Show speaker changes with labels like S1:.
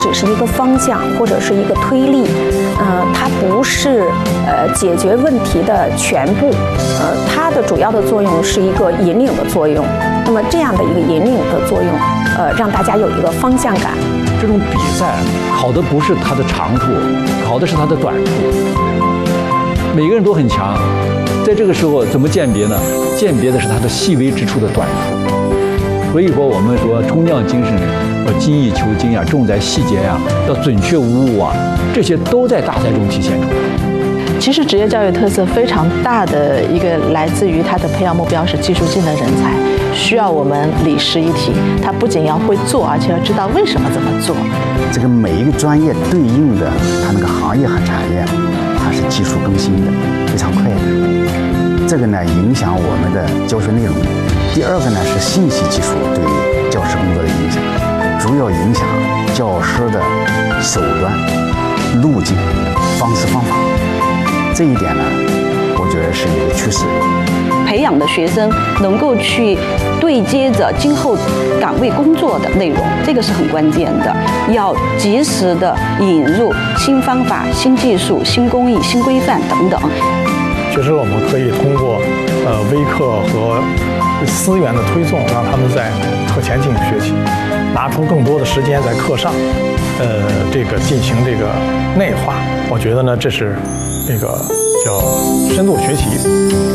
S1: 只是一个方向或者是一个推力，它不是解决问题的全部，它的主要的作用是一个引领的作用。那么这样的一个引领的作用，让大家有一个方向感。
S2: 这种比赛考的不是他的长处，考的是他的短处。每个人都很强，在这个时候怎么鉴别呢？鉴别的是他的细微之处的短处。所以说，我们说工匠精神要精益求精呀，重在细节呀，要准确无误啊，这些都在大赛中体现出来。
S3: 其实职业教育特色非常大的一个来自于它的培养目标是技术性的人才，需要我们理事一体。他不仅要会做，而且要知道为什么这么做。
S4: 这个每一个专业对应的它那个行业和产业，它是技术更新的非常快的。这个呢影响我们的教学内容。第二个呢是信息技术对教师工作的影响，主要影响教师的手段、路径、方式方法。这一点呢，我觉得是一个趋势。
S5: 培养的学生能够去对接着今后岗位工作的内容，这个是很关键的。要及时的引入新方法、新技术、新工艺、新规范等等。
S6: 确实，我们可以通过微课和资源的推送，让他们在课前进行学习，拿出更多的时间在课上，这个进行这个内化。我觉得呢，这是这个叫深度学习。